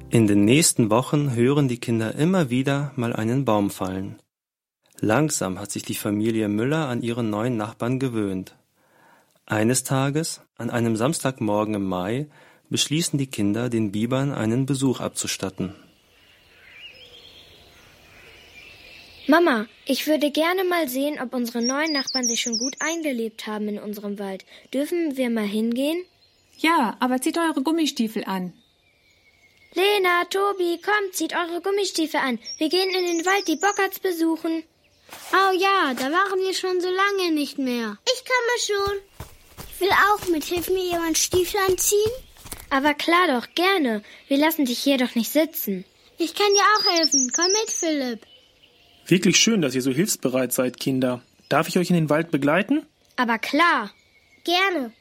In den nächsten Wochen hören die Kinder immer wieder mal einen Baum fallen. Langsam hat sich die Familie Müller an ihren neuen Nachbarn gewöhnt. Eines Tages, an einem Samstagmorgen im Mai, beschließen die Kinder, den Bibern einen Besuch abzustatten. Mama, ich würde gerne mal sehen, ob unsere neuen Nachbarn sich schon gut eingelebt haben in unserem Wald. Dürfen wir mal hingehen? Ja, aber zieht eure Gummistiefel an. Lena, Tobi, kommt, zieht eure Gummistiefel an. Wir gehen in den Wald die Bockerts besuchen. Oh ja, da waren wir schon so lange nicht mehr. Ich komme schon. Ich will auch mit. Hilft mir jemand Stiefel anziehen? Aber klar doch, gerne. Wir lassen dich hier doch nicht sitzen. Ich kann dir auch helfen. Komm mit, Philipp. Wirklich schön, dass ihr so hilfsbereit seid, Kinder. Darf ich euch in den Wald begleiten? Aber klar. Gerne.